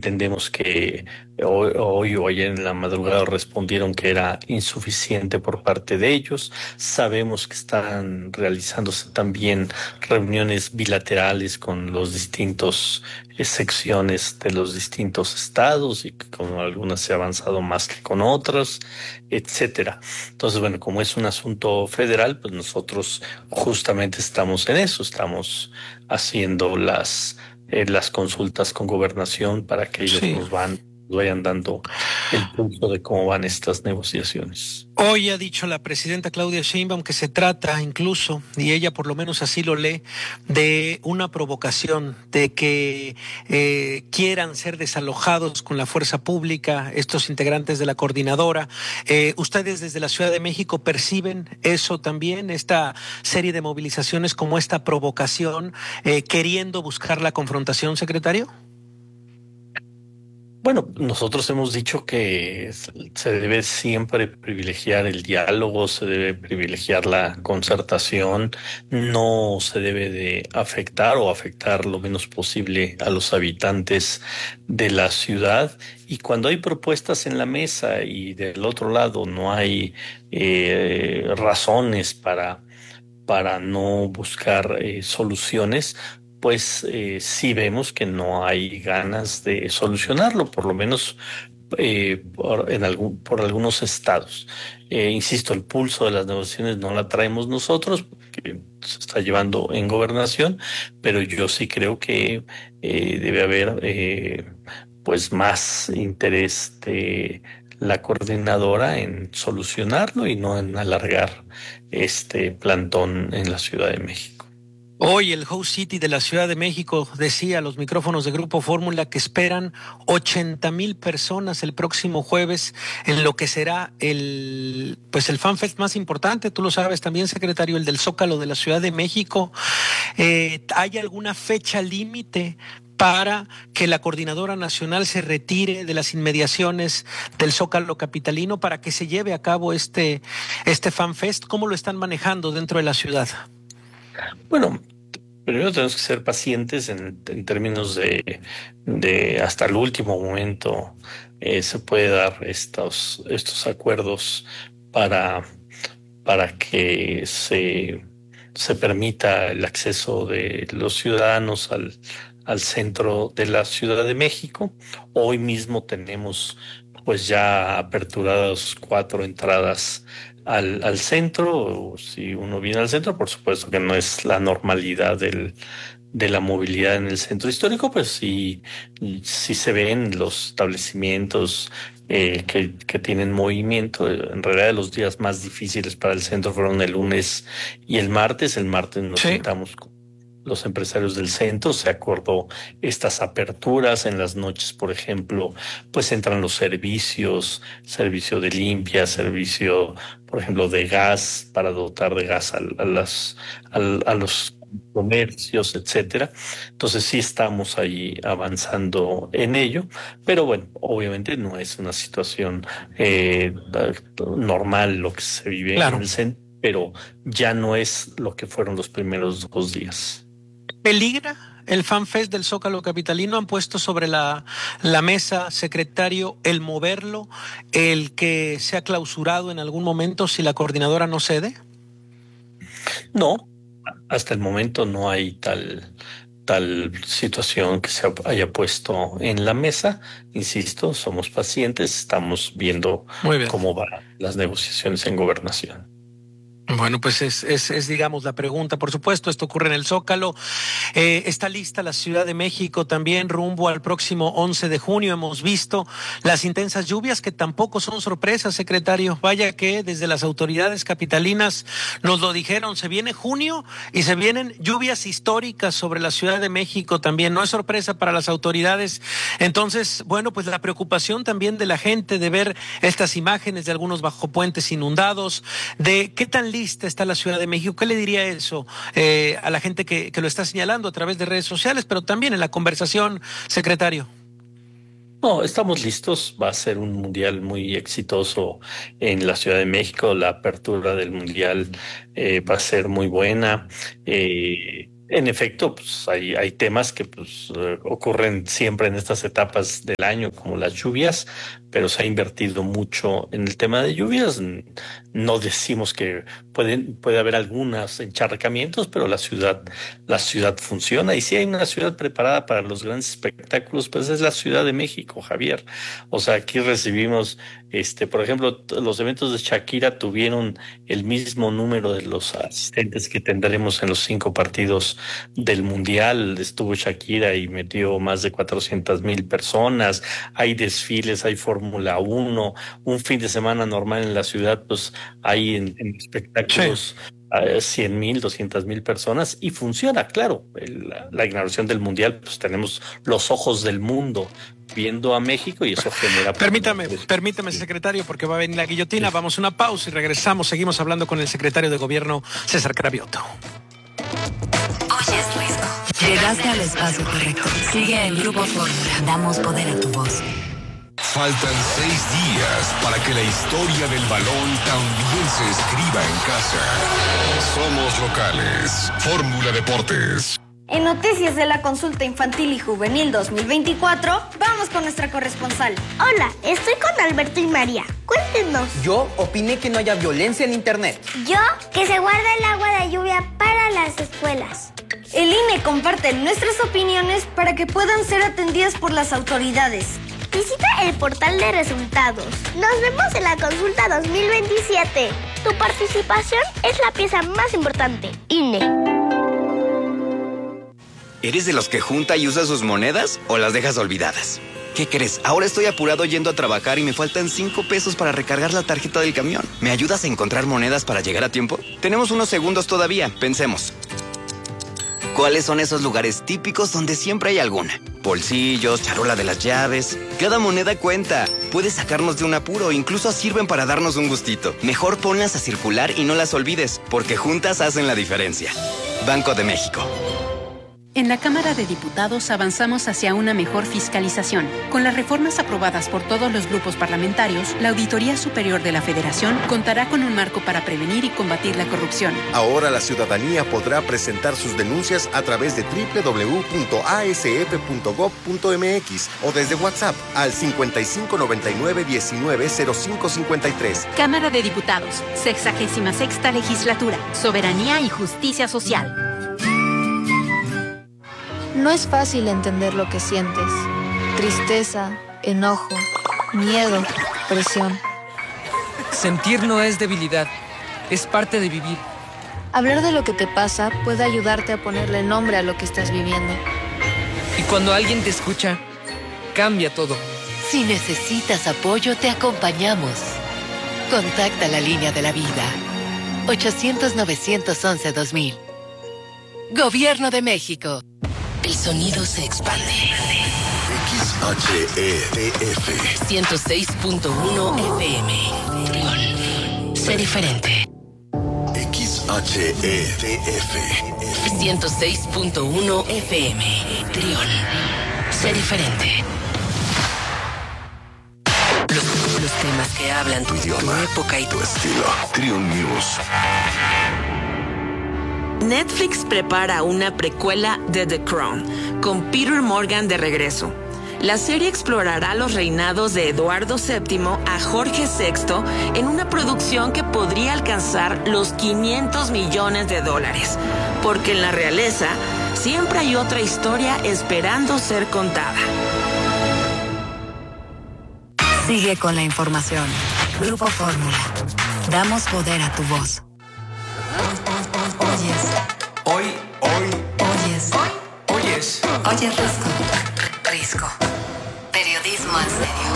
entendemos que hoy o ayer en la madrugada respondieron que era insuficiente por parte de ellos. Sabemos que están realizándose también reuniones bilaterales con los distintos secciones de los distintos estados y que con algunas se ha avanzado más que con otras, etcétera. Entonces, bueno, como es un asunto federal, pues nosotros justamente estamos en eso, estamos haciendo las consultas con gobernación para que ellos Sí. nos vayan dando el pulso de cómo van estas negociaciones. Hoy ha dicho la presidenta Claudia Sheinbaum que se trata incluso, y ella por lo menos así lo lee, de una provocación, de que quieran ser desalojados con la fuerza pública estos integrantes de la coordinadora. ¿Ustedes desde la Ciudad de México perciben eso también, esta serie de movilizaciones como esta provocación, queriendo buscar la confrontación, secretario? Bueno, nosotros hemos dicho que se debe siempre privilegiar el diálogo, se debe privilegiar la concertación, no se debe de afectar o afectar lo menos posible a los habitantes de la ciudad. Y cuando hay propuestas en la mesa y del otro lado no hay razones para no buscar soluciones, pues sí vemos que no hay ganas de solucionarlo, por lo menos por algunos estados. Insisto, el pulso de las negociaciones no la traemos nosotros, porque se está llevando en gobernación, pero yo sí creo que debe haber pues más interés de la coordinadora en solucionarlo y no en alargar este plantón en la Ciudad de México. Hoy el Host City de la Ciudad de México decía a los micrófonos de Grupo Fórmula que esperan 80,000 personas el próximo jueves en lo que será pues el FanFest más importante, tú lo sabes también, secretario, el del Zócalo de la Ciudad de México. ¿Hay alguna fecha límite para que la Coordinadora Nacional se retire de las inmediaciones del Zócalo capitalino para que se lleve a cabo este FanFest? ¿Cómo lo están manejando dentro de la ciudad? Bueno, primero tenemos que ser pacientes en términos de hasta el último momento se puede dar estos acuerdos para, para que se permita el acceso de los ciudadanos al centro de la Ciudad de México. Hoy mismo tenemos pues ya aperturadas 4 entradas al centro. O si uno viene al centro, por supuesto que no es la normalidad de la movilidad en el centro histórico, pues sí se ven los establecimientos que tienen movimiento. En realidad, los días más difíciles para el centro fueron el lunes y el martes. El martes nos Sí. sentamos con los empresarios del centro, se acordó estas aperturas en las noches, por ejemplo, pues entran los servicios, servicio de limpia, servicio, por ejemplo, de gas para dotar de gas a los comercios, etcétera. Entonces sí estamos ahí avanzando en ello, pero bueno, obviamente no es una situación normal lo que se vive en Claro. el centro, pero ya no es lo que fueron los primeros 2 días. ¿Peligra el FanFest del Zócalo capitalino? ¿Han puesto sobre la mesa, secretario, el moverlo, el que sea clausurado en algún momento si la coordinadora no cede? No, hasta el momento no hay tal situación que se haya puesto en la mesa. Insisto, somos pacientes, estamos viendo Muy bien. cómo van las negociaciones en gobernación. Bueno, pues digamos, la pregunta. Por supuesto, esto ocurre en el Zócalo. Está lista la Ciudad de México también rumbo al próximo 11 de junio. Hemos visto las intensas lluvias que tampoco son sorpresas, secretario. Vaya que desde las autoridades capitalinas nos lo dijeron. Se viene junio y se vienen lluvias históricas sobre la Ciudad de México también. No es sorpresa para las autoridades. Entonces, bueno, pues la preocupación también de la gente de ver estas imágenes de algunos bajopuentes inundados, de qué tan lista está la Ciudad de México. ¿Qué le diría eso a la gente que lo está señalando a través de redes sociales, pero también en la conversación, secretario? No, estamos listos. Va a ser un mundial muy exitoso en la Ciudad de México. La apertura del mundial va a ser muy buena. En efecto, pues hay temas que pues ocurren siempre en estas etapas del año, como las lluvias, pero se ha invertido mucho en el tema de lluvias. No decimos que puede haber algunos encharcamientos, pero la ciudad funciona. Y si hay una ciudad preparada para los grandes espectáculos, pues es la Ciudad de México, Javier. O sea, aquí recibimos, por ejemplo, los eventos de Shakira tuvieron el mismo número de los asistentes que tendremos en los 5 partidos del Mundial. Estuvo Shakira y metió más de 400,000 personas. Hay desfiles, hay Fórmula 1. Un fin de semana normal en la ciudad, pues hay en espectáculos. Sí. 100,000, 200,000 personas y funciona, claro. La inauguración del Mundial, pues tenemos los ojos del mundo viendo a México y eso genera. Permítame, secretario, porque va a venir la guillotina. Vamos a una pausa y regresamos. Seguimos hablando con el secretario de Gobierno, César Cravioto. Oye, es Risco. Llegaste al espacio correcto. Sigue en Grupo Fórmula. Damos poder a tu voz. Faltan 6 días para que la historia del balón también se escriba en casa. Somos locales. Fórmula Deportes. En noticias de la consulta infantil y juvenil 2024, vamos con nuestra corresponsal. Hola, estoy con Alberto y María. Cuéntenos. Yo opiné que no haya violencia en internet. Yo, que se guarda el agua de lluvia para las escuelas. El INE comparte nuestras opiniones para que puedan ser atendidas por las autoridades. Visita el portal de resultados. Nos vemos en la consulta 2027. Tu participación es la pieza más importante. INE. ¿Eres de los que junta y usa sus monedas o las dejas olvidadas? ¿Qué crees? Ahora estoy apurado yendo a trabajar y me faltan 5 pesos para recargar la tarjeta del camión. ¿Me ayudas a encontrar monedas para llegar a tiempo? Tenemos unos segundos todavía. Pensemos. ¿Cuáles son esos lugares típicos donde siempre hay alguna? Bolsillos, charola de las llaves. Cada moneda cuenta. Puede sacarnos de un apuro, incluso sirven para darnos un gustito. Mejor ponlas a circular y no las olvides, porque juntas hacen la diferencia. Banco de México. En la Cámara de Diputados avanzamos hacia una mejor fiscalización. Con las reformas aprobadas por todos los grupos parlamentarios, la Auditoría Superior de la Federación contará con un marco para prevenir y combatir la corrupción. Ahora la ciudadanía podrá presentar sus denuncias a través de www.asf.gov.mx o desde WhatsApp al 5599-190553. Cámara de Diputados, 66ª Legislatura, Soberanía y Justicia Social. No es fácil entender lo que sientes. Tristeza, enojo, miedo, presión. Sentir no es debilidad, es parte de vivir. Hablar de lo que te pasa puede ayudarte a ponerle nombre a lo que estás viviendo. Y cuando alguien te escucha, cambia todo. Si necesitas apoyo, te acompañamos. Contacta la línea de la vida. 800-911-2000. Gobierno de México. El sonido se expande. XHETF 106.1 FM. Sé diferente. XHETF 106.1 FM. Trión. Sé diferente. Los temas que hablan tu idioma, tu época y tu estilo. Trión News. Netflix prepara una precuela de The Crown, con Peter Morgan de regreso. La serie explorará los reinados de Eduardo VII a Jorge VI en una producción que podría alcanzar los $500 millones, porque en la realeza siempre hay otra historia esperando ser contada. Sigue con la información. Grupo Fórmula. Damos poder a tu voz. Oyes. Oyes Risco. Risco. Periodismo en serio.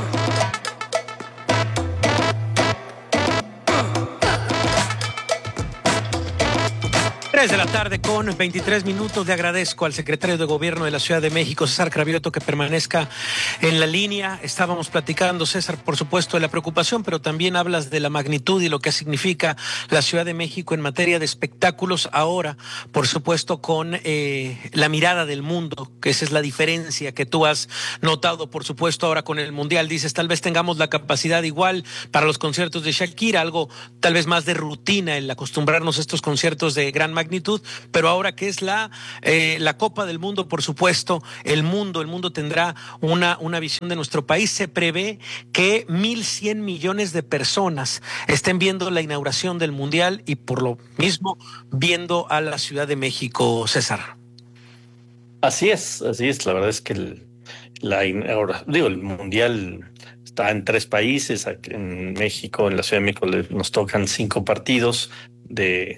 3 de la tarde con 23 minutos. Le agradezco al secretario de Gobierno de la Ciudad de México, César Cravioto, que permanezca en la línea. Estábamos platicando, César, por supuesto, de la preocupación, pero también hablas de la magnitud y lo que significa la Ciudad de México en materia de espectáculos. Ahora, por supuesto, con la mirada del mundo, que esa es la diferencia que tú has notado, por supuesto, ahora con el Mundial. Dices, tal vez tengamos la capacidad igual para los conciertos de Shakira, algo tal vez más de rutina, el acostumbrarnos a estos conciertos de gran magnitud, magnitud, pero ahora que es la Copa del Mundo, por supuesto, el mundo tendrá una visión de nuestro país. Se prevé que 1.100 millones de personas estén viendo la inauguración del Mundial y por lo mismo viendo a la Ciudad de México, César. Así es. La verdad es que el Mundial está en 3 países. Aquí en México, en la Ciudad de México, nos tocan 5 partidos de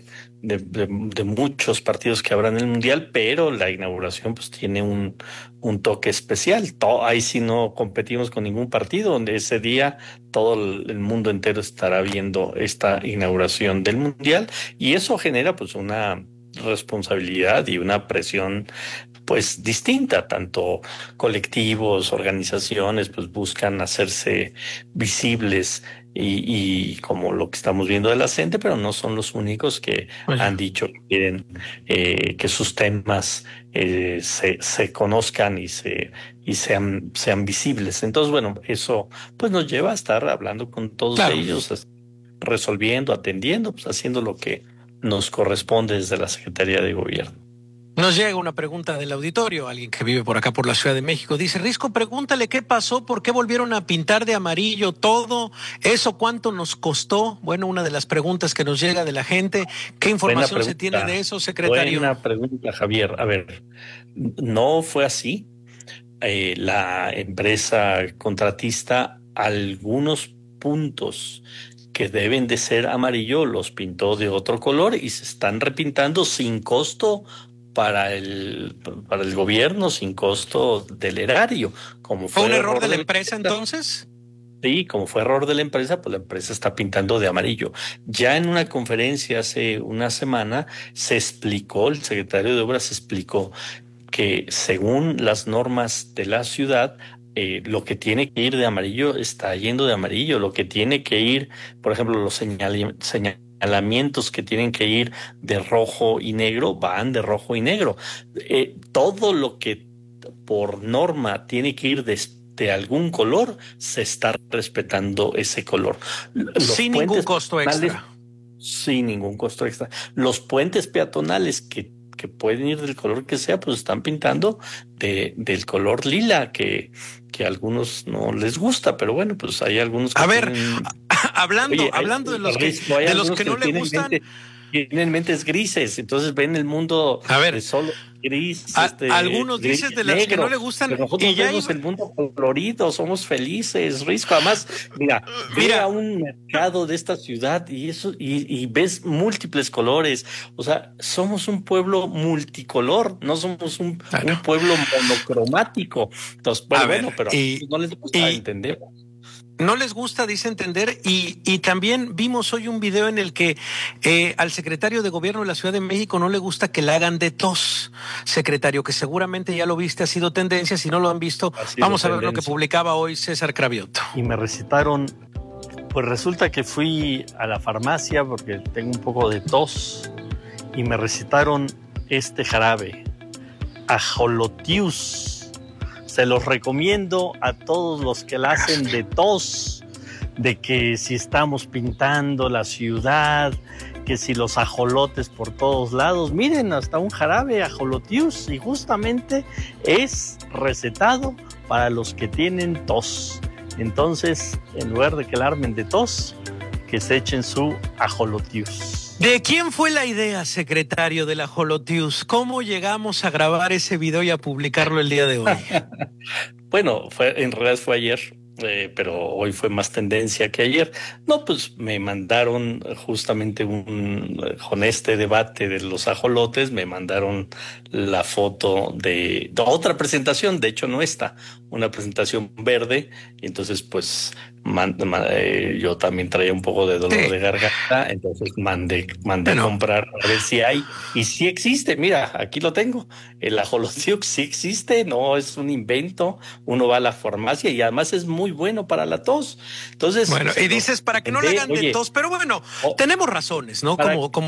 muchos partidos que habrá en el Mundial, pero la inauguración pues tiene un toque especial. Ahí sí no competimos con ningún partido, donde ese día todo el mundo entero estará viendo esta inauguración del Mundial, y eso genera pues una responsabilidad y una presión pues distinta. Tanto colectivos, organizaciones pues buscan hacerse visibles y como lo que estamos viendo de la gente, pero no son los únicos que han dicho que quieren que sus temas se conozcan y sean visibles. Entonces, bueno, eso pues nos lleva a estar hablando con todos ellos, resolviendo, atendiendo, pues haciendo lo que nos corresponde desde la Secretaría de Gobierno. Nos llega una pregunta del auditorio, alguien que vive por acá por la Ciudad de México. Dice: Risco, pregúntale qué pasó, por qué volvieron a pintar de amarillo todo, eso cuánto nos costó. Bueno, una de las preguntas que nos llega de la gente. ¿Qué información se tiene de eso, secretario? Buena pregunta, Javier. A ver, no fue así. La empresa contratista, algunos puntos que deben de ser amarillo los pintó de otro color y se están repintando sin costo para el gobierno, sin costo del erario. ¿Fue un error de la empresa entonces? Sí, como fue error de la empresa, pues la empresa está pintando de amarillo. Ya en una conferencia hace una semana se explicó, el secretario de Obras explicó que según las normas de la ciudad, lo que tiene que ir de amarillo está yendo de amarillo. Lo que tiene que ir, por ejemplo, los señalamientos que tienen que ir de rojo y negro van de rojo y negro. Todo lo que por norma tiene que ir de algún color, se está respetando ese color. Sin ningún costo extra. Sin ningún costo extra. Los puentes peatonales que pueden ir del color que sea, pues están pintando del color lila, que a algunos no les gusta, pero bueno, pues hay algunos que hablando de los que no les gustan. Tienen mentes grises, entonces ven el mundo de solo gris. Algunos gris, dicen de los que no le gustan. Pero nosotros vemos el mundo colorido, somos felices, Risco. Además, mira un mercado de esta ciudad y ves múltiples colores. O sea, somos un pueblo multicolor, no somos un pueblo monocromático. Entonces, pero no les gusta, entender. No les gusta, dice entender, y también vimos hoy un video en el que al secretario de Gobierno de la Ciudad de México no le gusta que le hagan de tos, secretario, que seguramente ya lo viste, ha sido tendencia. Si no lo han visto, vamos a ver lo que publicaba hoy César Cravioto. Y me recetaron, pues resulta que fui a la farmacia porque tengo un poco de tos y me recetaron este jarabe, Ajolotius. Se los recomiendo a todos los que la hacen de tos, de que si estamos pintando la ciudad, que si los ajolotes por todos lados. Miren, hasta un jarabe Ajolotius, y justamente es recetado para los que tienen tos. Entonces, en lugar de que la armen de tos, que se echen su Ajolotius. ¿De quién fue la idea, secretario, del Ajolotius? ¿Cómo llegamos a grabar ese video y a publicarlo el día de hoy? Bueno, en realidad fue ayer, pero hoy fue más tendencia que ayer. No, pues me mandaron justamente con este debate de los ajolotes, me mandaron la foto de otra presentación, de hecho no esta, una presentación verde, y entonces pues yo también traía un poco de dolor de garganta, entonces mandé a comprar a ver si hay, y sí existe. Mira, aquí lo tengo, el Ajolotius sí existe, no es un invento. Uno va a la farmacia y además es muy bueno para la tos. Entonces, bueno, y dices para que no le hagan de tos, pero bueno, tenemos razones, ¿no?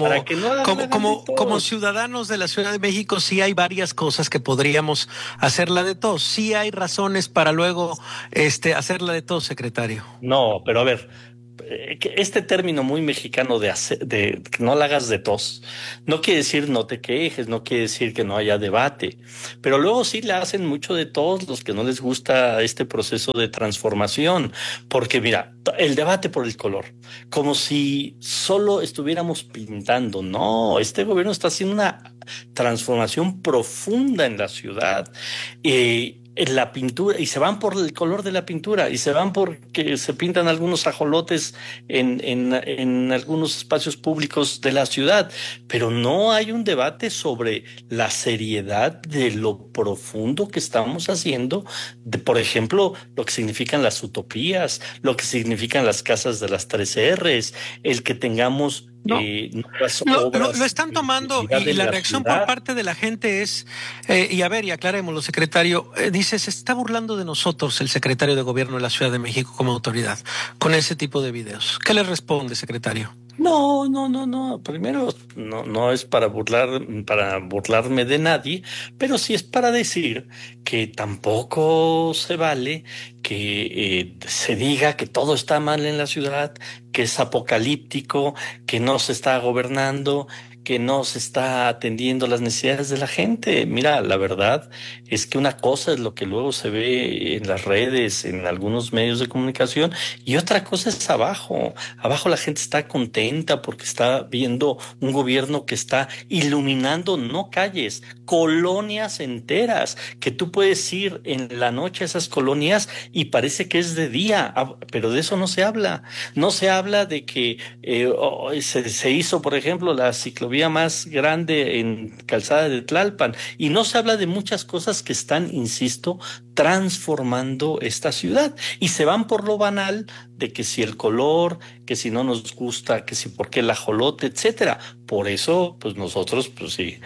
Como ciudadanos de la Ciudad de México, sí hay varias cosas que podríamos hacerla de tos. Sí hay razones para luego hacerla de tos, secretario. No, pero a ver, que este término muy mexicano de que no la hagas de tos, no quiere decir no te quejes, no quiere decir que no haya debate, pero luego sí le hacen mucho de todos los que no les gusta este proceso de transformación, porque mira, el debate por el color, como si solo estuviéramos pintando. No, este gobierno está haciendo una transformación profunda en la ciudad. En la pintura, y se van por el color de la pintura, y se van porque se pintan algunos ajolotes en algunos espacios públicos de la ciudad, pero no hay un debate sobre la seriedad de lo profundo que estamos haciendo, de, por ejemplo, lo que significan las utopías, lo que significan las casas de las 3Rs, el que tengamos lo están tomando, y la reacción por parte de la gente es, y a ver, y aclarémoslo, secretario, dice, se está burlando de nosotros el secretario de Gobierno de la Ciudad de México como autoridad con ese tipo de videos. ¿Qué le responde, secretario? No. Primero, no es para burlarme de nadie, pero sí es para decir que tampoco se vale que se diga que todo está mal en la ciudad, que es apocalíptico, que no se está gobernando, que no se está atendiendo las necesidades de la gente. Mira, la verdad es que una cosa es lo que luego se ve en las redes, en algunos medios de comunicación, y otra cosa es abajo. Abajo la gente está contenta porque está viendo un gobierno que está iluminando, no calles, colonias enteras, que tú puedes ir en la noche a esas colonias y parece que es de día, pero de eso no se habla. No se habla de que se hizo, por ejemplo, la ciclovía más grande en Calzada de Tlalpan, y no se habla de muchas cosas que están, insisto, transformando esta ciudad, y se van por lo banal de que si el color, que si no nos gusta, que si por qué el ajolote, etcétera. Por eso, pues nosotros, pues sí,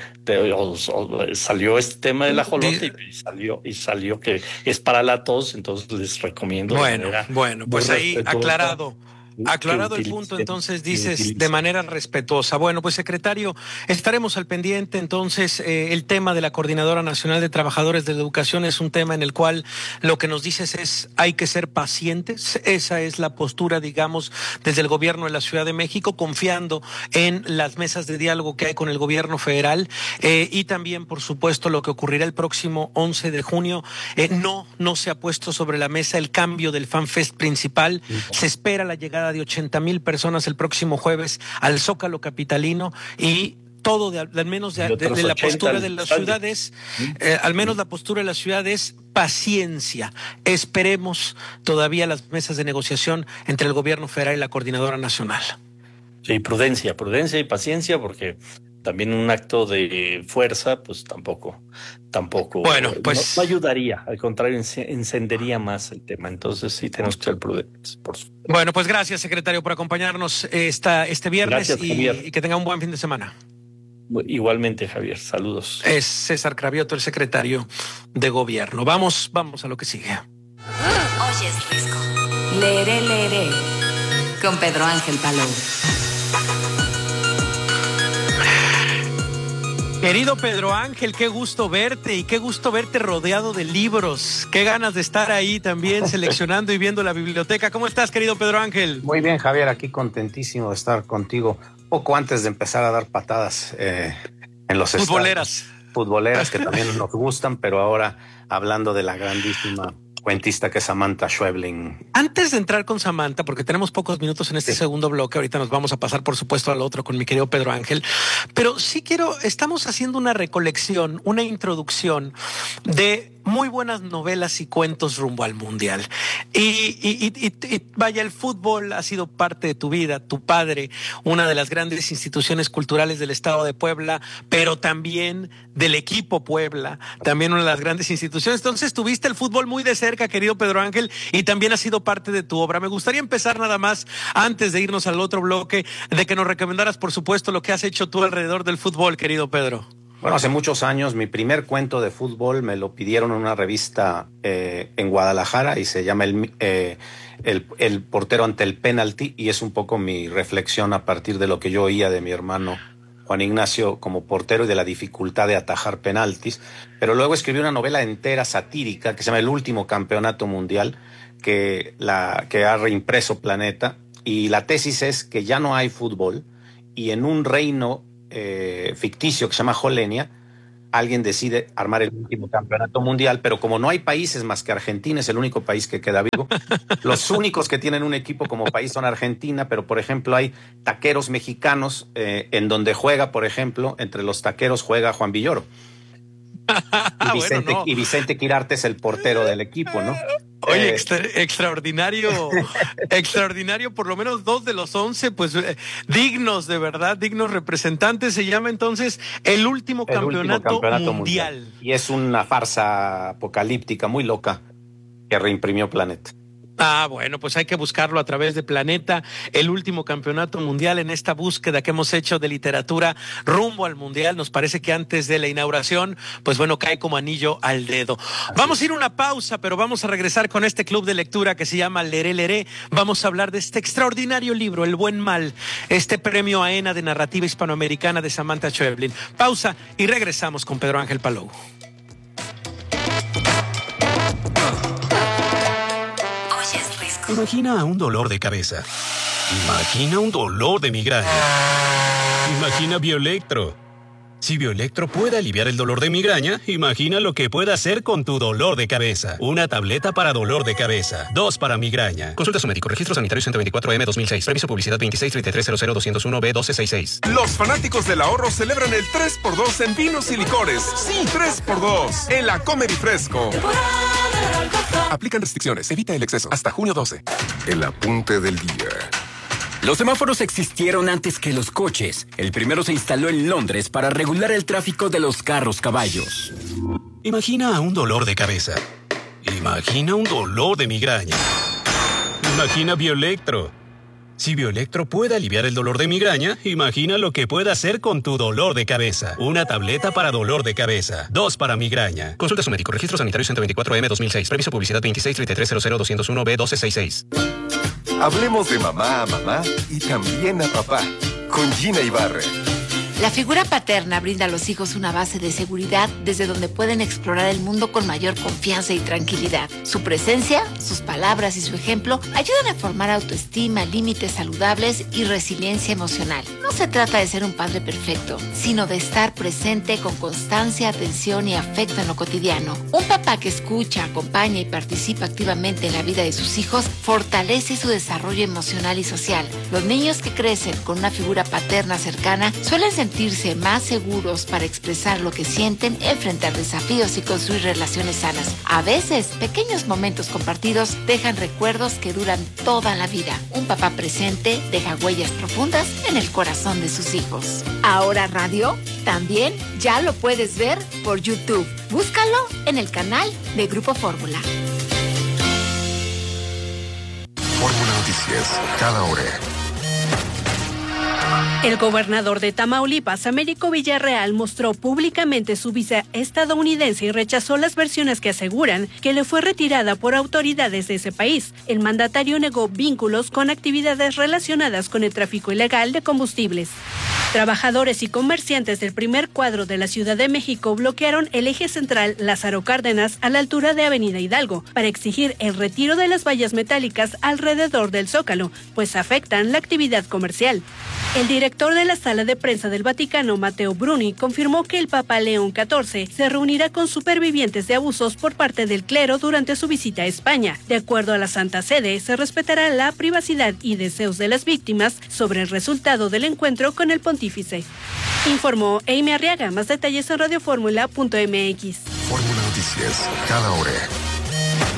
salió este tema del ajolote y salió que es para la tos, entonces les recomiendo. Bueno, pues ahí aclarado el punto, entonces dices de manera respetuosa. Bueno, pues secretario, estaremos al pendiente. Entonces, el tema de la Coordinadora Nacional de Trabajadores de la Educación es un tema en el cual lo que nos dices es hay que ser pacientes. Esa es la postura, digamos, desde el gobierno de la Ciudad de México, confiando en las mesas de diálogo que hay con el gobierno federal, y también, por supuesto, lo que ocurrirá el próximo 11 de junio. No se ha puesto sobre la mesa el cambio del FanFest principal. Se espera la llegada de 80,000 personas el próximo jueves al Zócalo capitalino, y todo al menos de la postura de la ciudad es, al menos la postura de la ciudad es paciencia. Esperemos todavía las mesas de negociación entre el gobierno federal y la Coordinadora Nacional. Sí, prudencia y paciencia, porque también un acto de fuerza, pues tampoco. Bueno, pues no ayudaría, al contrario, encendería más el tema. Entonces sí tenemos que ser prudentes. Bueno, pues gracias, secretario, por acompañarnos este viernes. Gracias, y que tenga un buen fin de semana. Igualmente, Javier, saludos. Es César Cravioto, el secretario de Gobierno. Vamos a lo que sigue. Oyes, Risco. Leeré con Pedro Ángel Palou. Querido Pedro Ángel, qué gusto verte, y qué gusto verte rodeado de libros. Qué ganas de estar ahí también seleccionando y viendo la biblioteca. ¿Cómo estás, querido Pedro Ángel? Muy bien, Javier, aquí contentísimo de estar contigo. Poco antes de empezar a dar patadas en los futboleras que también nos gustan, pero ahora hablando de la grandísima cuentista que es Samantha Schweblin. Antes de entrar con Samantha, porque tenemos pocos minutos en este segundo bloque, ahorita nos vamos a pasar por supuesto al otro con mi querido Pedro Ángel, pero sí estamos haciendo una recolección, una introducción de muy buenas novelas y cuentos rumbo al Mundial. Y vaya, el fútbol ha sido parte de tu vida, tu padre, una de las grandes instituciones culturales del estado de Puebla, pero también del equipo Puebla, también una de las grandes instituciones. Entonces tuviste el fútbol muy de cerca, querido Pedro Ángel, y también ha sido parte de tu obra. Me gustaría empezar nada más, antes de irnos al otro bloque, de que nos recomendaras, por supuesto, lo que has hecho tú alrededor del fútbol, querido Pedro. Bueno, hace muchos años mi primer cuento de fútbol me lo pidieron en una revista en Guadalajara, y se llama el portero ante el penalti, y es un poco mi reflexión a partir de lo que yo oía de mi hermano Juan Ignacio como portero y de la dificultad de atajar penaltis. Pero luego escribí una novela entera satírica que se llama El último campeonato mundial, que ha reimpreso Planeta, Y la tesis es que ya no hay fútbol y en un reino ficticio que se llama Jolenia, alguien decide armar el último campeonato mundial, pero como no hay países más que Argentina, es el único país que queda vivo. Los únicos que tienen un equipo como país son Argentina, pero por ejemplo hay taqueros mexicanos en donde juega, por ejemplo, entre los taqueros juega Juan Villoro. Y Vicente Quirarte es el portero del equipo, ¿no? Oye, extraordinario, extraordinario, por lo menos 2 de los 11, pues dignos, de verdad, dignos representantes. Se llama entonces el último campeonato mundial. Y es una farsa apocalíptica muy loca que reimprimió Planeta. Ah, bueno, pues hay que buscarlo a través de Planeta, el último campeonato mundial, en esta búsqueda que hemos hecho de literatura rumbo al mundial. Nos parece que antes de la inauguración, pues bueno, cae como anillo al dedo. Vamos a ir a una pausa, pero vamos a regresar con este club de lectura que se llama Leré Leré. Vamos a hablar de este extraordinario libro, El Buen Mal, este premio AENA de narrativa hispanoamericana de Samantha Schweblin. Pausa y regresamos con Pedro Ángel Palou. Imagina un dolor de cabeza. Imagina un dolor de migraña. Imagina Bioelectro. Si Bioelectro puede aliviar el dolor de migraña, imagina lo que puede hacer con tu dolor de cabeza. Una tableta para dolor de cabeza. 2 para migraña. Consulta a su médico. Registro sanitario 124M 2006. Previso publicidad 2633000201B1266. Los fanáticos del ahorro celebran el 3x2 en vinos y licores. Sí, 3x2. En la Comer y Fresco. Aplican restricciones. Evita el exceso. Hasta junio 12. El apunte del día. Los semáforos existieron antes que los coches. El primero se instaló en Londres para regular el tráfico de los carros-caballos. Imagina un dolor de cabeza. Imagina un dolor de migraña. Imagina Bioelectro. Si Bioelectro puede aliviar el dolor de migraña, imagina lo que puede hacer con tu dolor de cabeza. Una tableta para dolor de cabeza. 2 para migraña. Consulta a su médico. Registro sanitario 124M 2006. Previso publicidad 2633000201B1266. Hablemos de mamá a mamá y también a papá, con Gina Ibarra. La figura paterna brinda a los hijos una base de seguridad desde donde pueden explorar el mundo con mayor confianza y tranquilidad. Su presencia, sus palabras y su ejemplo ayudan a formar autoestima, límites saludables y resiliencia emocional. No se trata de ser un padre perfecto, sino de estar presente con constancia, atención y afecto en lo cotidiano. Un papá que escucha, acompaña y participa activamente en la vida de sus hijos fortalece su desarrollo emocional y social. Los niños que crecen con una figura paterna cercana suelen sentirse más seguros para expresar lo que sienten, enfrentar desafíos y construir relaciones sanas. A veces, pequeños momentos compartidos dejan recuerdos que duran toda la vida. Un papá presente deja huellas profundas en el corazón de sus hijos. Ahora Radio también ya lo puedes ver por YouTube. Búscalo en el canal de Grupo Fórmula. Fórmula Noticias, cada hora. El gobernador de Tamaulipas, Américo Villarreal, mostró públicamente su visa estadounidense y rechazó las versiones que aseguran que le fue retirada por autoridades de ese país. El mandatario negó vínculos con actividades relacionadas con el tráfico ilegal de combustibles. Trabajadores y comerciantes del primer cuadro de la Ciudad de México bloquearon el eje central Lázaro Cárdenas a la altura de Avenida Hidalgo para exigir el retiro de las vallas metálicas alrededor del Zócalo, pues afectan la actividad comercial. El director de la Sala de Prensa del Vaticano, Matteo Bruni, confirmó que el Papa León XIV se reunirá con supervivientes de abusos por parte del clero durante su visita a España. De acuerdo a la Santa Sede, se respetará la privacidad y deseos de las víctimas sobre el resultado del encuentro con el pontífice. Informó Amy Arriaga. Más detalles en radioformula.mx. Fórmula Noticias, cada hora.